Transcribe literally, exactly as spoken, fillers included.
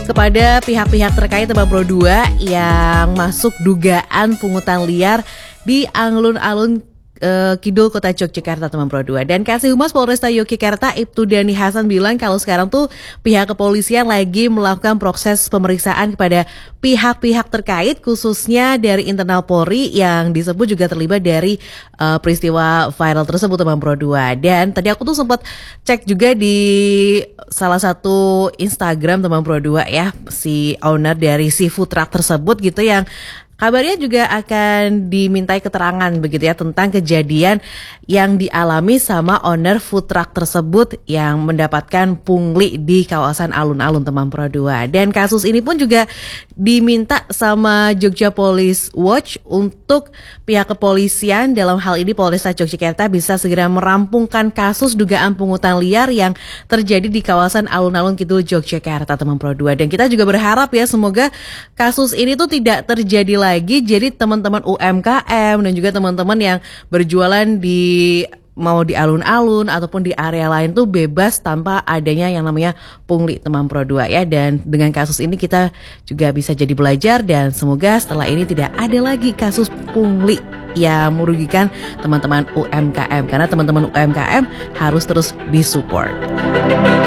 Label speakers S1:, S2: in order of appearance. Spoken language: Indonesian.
S1: kepada pihak-pihak terkait Teman Pro dua yang masuk dugaan pungutan liar di alun-alun Uh, Kidul Kota Yogyakarta, Teman Pro dua. Dan Kasih Humas Polresta Yogyakarta Ibtu Dani Hasan bilang kalau sekarang tuh pihak kepolisian lagi melakukan proses pemeriksaan kepada pihak-pihak terkait, khususnya dari internal Polri yang disebut juga terlibat dari uh, peristiwa viral tersebut, Teman Pro dua. Dan tadi aku tuh sempat cek juga di salah satu Instagram Teman Pro dua ya, si owner dari si food truck tersebut gitu, yang kabarnya juga akan dimintai keterangan begitu ya tentang kejadian yang dialami sama owner food truck tersebut yang mendapatkan pungli di kawasan alun-alun, Teman Pro dua. Dan kasus ini pun juga diminta sama Jogja Police Watch untuk pihak kepolisian, dalam hal ini Polresta Yogyakarta, bisa segera merampungkan kasus dugaan pungutan liar yang terjadi di kawasan alun-alun Kidul Yogyakarta, Teman Pro dua. Dan kita juga berharap ya semoga kasus ini tuh tidak terjadi lagi. Lagi, jadi teman-teman U M K M dan juga teman-teman yang berjualan di mau di alun-alun ataupun di area lain tuh bebas tanpa adanya yang namanya pungli, Teman Pro dua ya. Dan dengan kasus ini kita juga bisa jadi belajar dan semoga setelah ini tidak ada lagi kasus pungli yang merugikan teman-teman U M K M, karena teman-teman U M K M harus terus disupport.